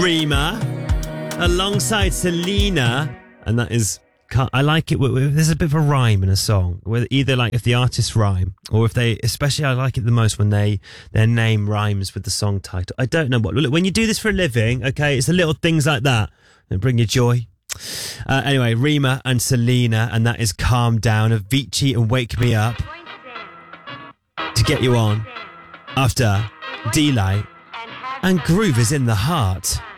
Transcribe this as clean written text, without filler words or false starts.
Rima alongside Selena, and that is, I like it. There's a bit of a rhyme in a song, where either like if the artists rhyme, or if they, especially I like it the most when their name rhymes with the song title. I don't know what. Look, when you do this for a living, okay, it's the little things like that that bring you joy. Anyway, Rima and Selena, and that is Calm Down. Avicii and Wake Me Up to get you on after D-Light and Groove is in the Heart.